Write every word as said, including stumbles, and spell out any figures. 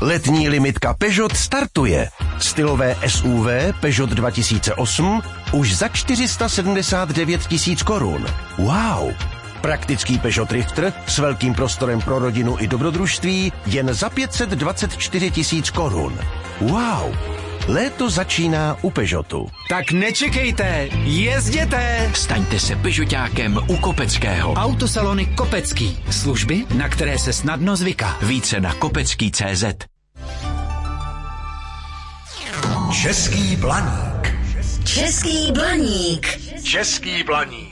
Letní limitka Peugeot startuje. Stylové S U V Peugeot dva tisíce osm už za čtyři sta sedmdesát devět tisíc korun. Wow! Praktický Peugeot Drifter s velkým prostorem pro rodinu i dobrodružství jen za pět set dvacet čtyři tisíc korun. Wow! Léto začíná u Peugeotu. Tak nečekejte, jezděte! Staňte se Peugeotákem u Kopeckého. Autosalony Kopecký. Služby, na které se snadno zvyká. Více na kopecký tečka cé zet. Český blaník. Český blaník. Český blaník.